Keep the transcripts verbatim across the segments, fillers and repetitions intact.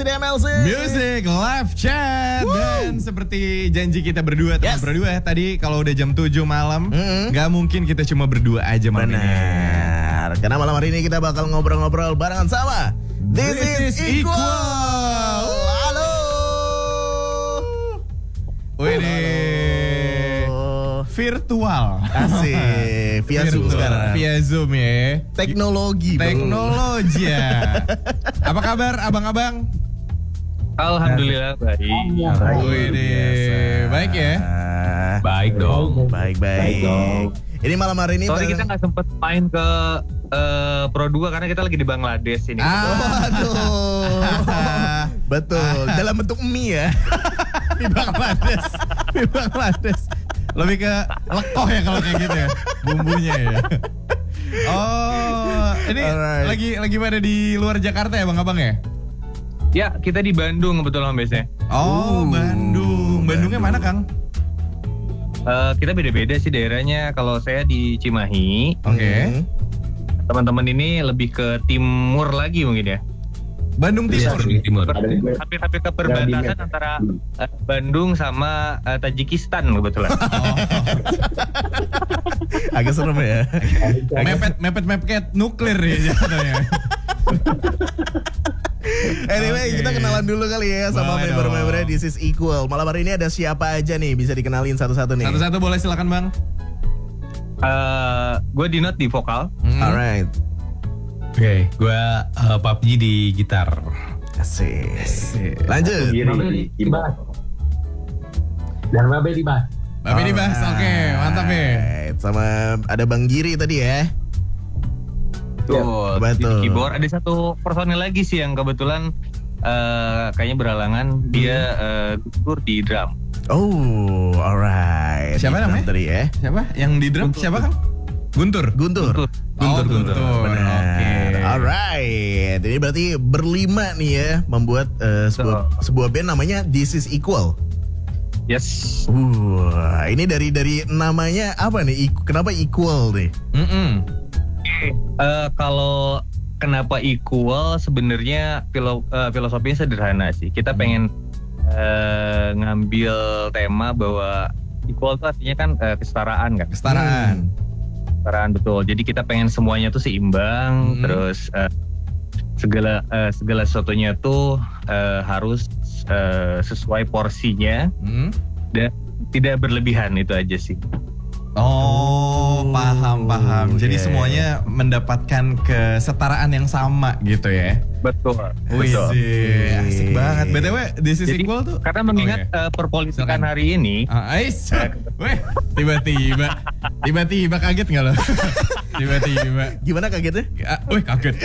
di M L C Music Live Chat. Woo. Dan seperti janji kita berdua teman yes. berdua tadi kalau udah jam tujuh malam mm-hmm. gak mungkin kita cuma berdua aja malam Benar. ini. Benar. Karena malam hari ini kita bakal ngobrol-ngobrol barengan sama This, This is, is Equal. equal. Halo. Wih virtual. Asik. Via Zoom sekarang. Via Zoom ya. Teknologi. Teknologi ya. Apa kabar abang-abang? Alhamdulillah baik. Wih, baik ya? Baik dong. Baik-baik. Ini malam hari ini sorry kita nggak sempet main ke uh, Pro dua karena kita lagi di Bangladesh ini. Ah, aduh. Betul. Dalam bentuk mie ya. Di Bangladesh. Di Bangladesh. Lebih ke lekoh ya kalau kayak gitu ya bumbunya ya. Oh, ini Alright. lagi lagi pada di luar Jakarta ya bang abang ya? Ya kita di Bandung kebetulan biasanya. Oh uh, Bandung, Bandungnya Bandung. Mana Kang? Uh, kita beda-beda sih daerahnya. Kalau saya di Cimahi. Oke. Okay. Teman-teman ini lebih ke timur lagi mungkin ya. Bandung Timur. Iya, timur. Hampir-hampir ke perbatasan antara uh, Bandung sama uh, Tajikistan kebetulan. Oh. Agak serem ya. Mepet mepet mepet nuklir ya jatuhnya. Anyway, okay. Kita kenalan dulu kali ya sama boleh member-membernya This is Equal. Malam hari ini ada siapa aja nih? Bisa dikenalin satu-satu nih. Satu-satu boleh silakan bang. Uh, gue Dinot di vokal. Hmm. Alright. Oke, okay, gue uh, P U B G di gitar. Asik. Asik. Lanjut. Babe di bass. Dan Babe di bass. Babe di bass, oke, okay, mantap ya. Sama ada Bang Giri tadi ya. Tuh, betul. Di keyboard ada satu personil lagi sih yang kebetulan uh, kayaknya berhalangan. Dia uh, gugur di drum. Oh, alright. Siapa namanya? Tadi ya. Siapa? Yang di drum Guntur. Siapa Kang? Guntur. Guntur. Guntur. Guntur. Oh, Guntur. Benar. Oke. Okay. Alright. Ini berarti berlima nih ya membuat uh, sebuah, sebuah band namanya This is Equal. Yes. Uh, ini dari dari namanya apa nih? Kenapa equal nih? Mm -mm. Uh, kalau kenapa equal sebenarnya filo, uh, filosofinya sederhana sih. Kita pengen uh, ngambil tema bahwa equal itu artinya kan uh, kesetaraan kan. Kesetaraan. Hmm. Kesetaraan betul. Jadi kita pengen semuanya tuh seimbang. Hmm. Terus uh, segala uh, segala sesuatunya tuh uh, harus uh, sesuai porsinya hmm. dan tidak berlebihan, itu aja sih. Oh, paham paham. Jadi yeah. semuanya mendapatkan kesetaraan yang sama gitu ya. Betul. Wih, asik banget. B T W This is Jadi, Equal tuh karena mengingat okay. uh, perpolitikan Silakan. hari ini. Ah, ais. Weh, tiba-tiba tiba-tiba kaget enggak lo? Tiba-tiba. Gimana kagetnya? Ah, weh, kaget.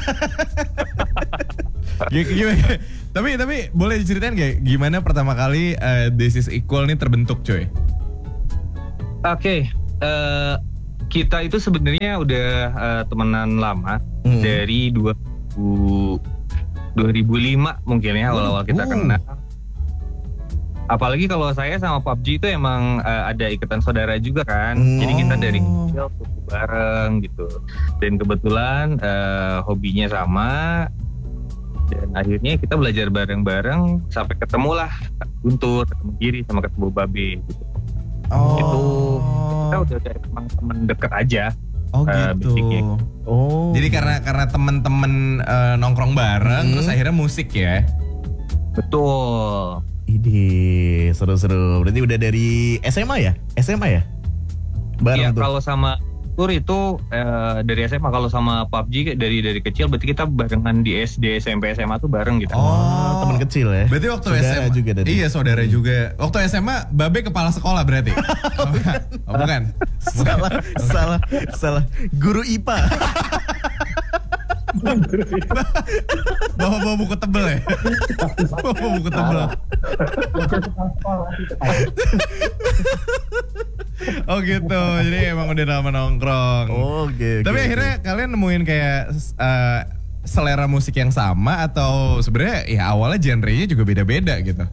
Gimana? Tapi tapi boleh diceritain gak gimana pertama kali uh, This is Equal nih terbentuk, coy? Oke, okay, uh, kita itu sebenarnya udah uh, temenan lama hmm. dari dua ribu lima mungkin ya awal-awal kita uh. kenal. Apalagi kalau saya sama P U B G itu emang uh, ada ikatan saudara juga kan, hmm. jadi kita dari kecil bareng gitu. Dan kebetulan uh, hobinya sama, dan akhirnya kita belajar bareng-bareng sampai ketemulah Guntur, ketemu Giri, sama ketemu Babe gitu. Oh. Itu kita udah dari emang temen deket aja. Oh uh, gitu. Basicnya. Oh. Jadi karena karena temen-temen uh, nongkrong bareng, hmm. terus akhirnya musik ya. Betul. Ide seru-seru. Berarti udah dari S M A ya? S M A ya? Bareng ya, tuh. Kalau sama Tur itu uh, dari S M A, kalau sama P U B G dari dari kecil, berarti kita barengan di S D, S M P, S M A tuh bareng gitu. Oh, teman kecil ya. Berarti waktu saudara S M A juga tadi. Iya, saudara hmm. juga. Waktu S M A Babe kepala sekolah berarti. Oh, bukan. Oh, bukan. Salah, salah, salah. Guru I P A. Bawa-bawa buku tebel ya. Bawa buku tebel. Oh gitu, jadi emang udah lama nongkrong. Oh gitu. Tapi okay, akhirnya okay. kalian nemuin kayak uh, selera musik yang sama atau sebenarnya ya awalnya genrenya juga beda-beda gitu?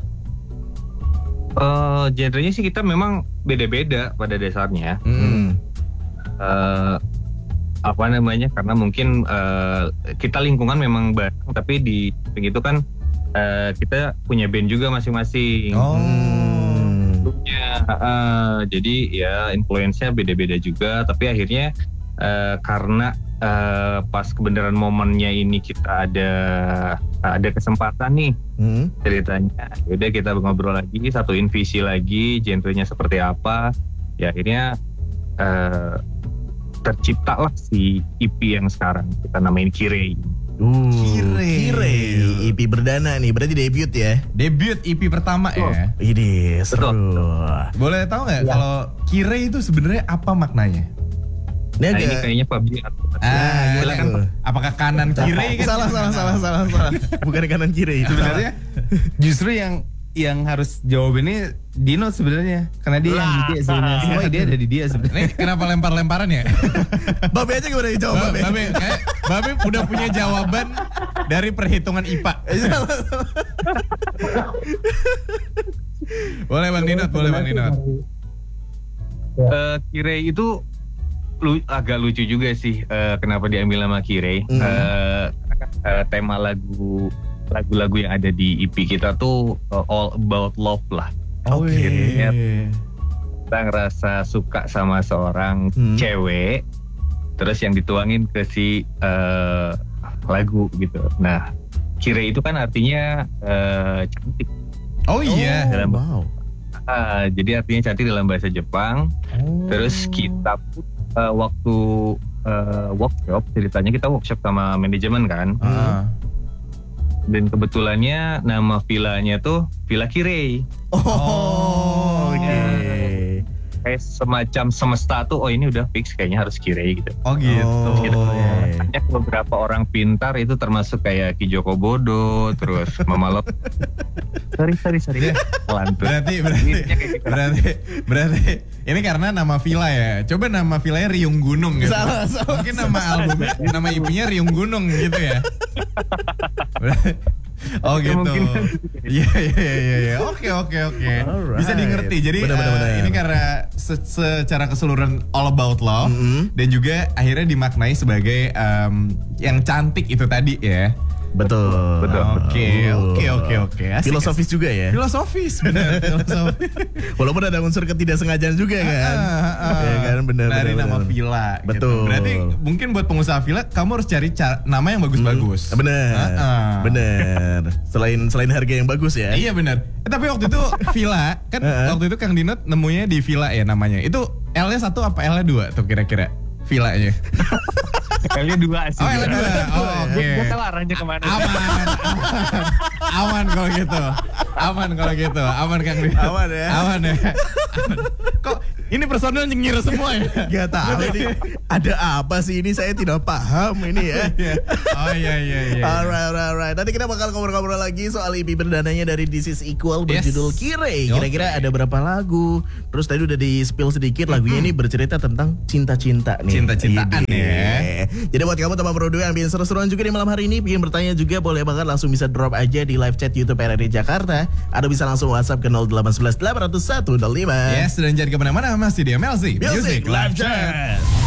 Uh, genrenya sih kita memang beda-beda pada dasarnya. Hmm. Uh, apa namanya? Karena mungkin uh, kita lingkungan memang bareng, tapi di begitu kan uh, kita punya band juga masing-masing. Oh. Punya, uh, jadi ya influence-nya beda-beda juga, tapi akhirnya uh, karena uh, pas kebenaran momennya ini kita ada ada kesempatan nih hmm. ceritanya, yaudah kita ngobrol lagi, satuin visi lagi, genrenya seperti apa, ya akhirnya uh, terciptalah si E P yang sekarang kita namain Kirei. Uh, Kirei. Kirei, E P berdana nih, berarti debut ya? Debut E P pertama oh. ya. Ini seru. Boleh tahu nggak ya. kalau Kirei itu sebenarnya apa maknanya? Nah, ini kayaknya P U B G. Ah, kan, apakah kanan Kirei kan? Salah, salah, salah, salah, salah. Bukan kanan Kirei. Sebenarnya justru yang yang harus jawab ini Dino sebenarnya, karena dia yang ide sebenarnya. Semua ide ada di dia sebenarnya. Ini kenapa lempar-lemparan ya? Babe aja gimana dijawab Babe? Babe, kayak Babe udah punya jawaban dari perhitungan I P A. Boleh Bang Dinot, boleh Bang Dinot. Uh, Kirei itu lu, agak lucu juga sih uh, kenapa diambil nama Kirei. Mm. Uh, uh, tema lagu lagu-lagu yang ada di E P kita tuh uh, all about love lah. Oke. Okay. Kita ngerasa suka sama seorang hmm. cewek, terus yang dituangin ke si uh, lagu gitu. Nah, Kirei itu kan artinya uh, cantik. Oh iya. Dalam, wow. Uh, jadi artinya cantik dalam bahasa Jepang. Oh. Terus kita pun uh, waktu uh, workshop, ceritanya kita workshop sama manajemen kan. Uh. Dan kebetulannya nama villanya tuh Villa Kirei. Oh, oke. Okay. Kayak semacam semesta tuh, oh ini udah fix kayaknya harus Kirei gitu. Oh gitu. Oh, gitu. Banyak beberapa orang pintar itu termasuk kayak Ki Joko Bodo, terus Mama Lop. Sorry, sorry, sorry. Lantur. Berarti, berarti, berarti, berarti, ini karena nama villa ya. Coba nama villanya Riung Gunung gitu. Salah, salah. Mungkin nama albumnya, nama I P-nya Riung Gunung gitu ya. Oh gitu. Iya iya iya iya. Oke oke oke. Bisa dimengerti. Jadi bener, bener, bener. Uh, ini karena se- secara keseluruhan all about love mm-hmm. dan juga akhirnya dimaknai sebagai um, yang cantik itu tadi ya. Betul. Betul. Oke oke oke oke. Filosofis juga ya. Filosofis benar. Filosofis. Walaupun ada unsur ketidaksengajaan juga kan. Uh, uh, uh. Ya kan benar. Dari benar, nama benar. villa. Betul. Gitu. Berarti mungkin buat pengusaha villa kamu harus cari ca- nama yang bagus-bagus. Hmm, benar. Uh, uh. Benar. Selain selain harga yang bagus ya. Iya benar. Eh, tapi waktu itu villa kan uh, uh. waktu itu Kang Dinot nemunya di villa ya namanya. Itu L-nya satu apa L-nya dua tuh kira-kira villanya? L-nya dua sih. Oh, L-nya dua. Oh, oke. Okay. Gue tahu arahnya kemana. Aman, aman, aman kalau gitu. Aman kalau gitu. Aman Kang Dinot. Aman ya. Aman ya. Aman. Kok ini personel nyengir semua ya? Gak tahu ini ada apa sih ini, saya tidak paham ini ya. Oh iya iya iya. Alright alright alright. Nanti kita bakal ngobrol-ngobrol lagi soal E P berdananya dari This Is Equal berjudul yes. Kirei. Kira-kira okay. ada berapa lagu? Terus tadi udah di spill sedikit lagunya mm-hmm. ini bercerita tentang cinta-cinta nih. Cinta-cintaan ya. Jadi buat kamu teman berdua yang bikin seru-seruan juga di malam hari ini, pengen bertanya juga boleh banget langsung bisa drop aja di live chat YouTube R R D Jakarta. Atau bisa langsung WhatsApp ke nol delapan satu satu delapan nol satu nol lima. Yes, dan jangan kemana-mana masih di M L Z Music Live Chat.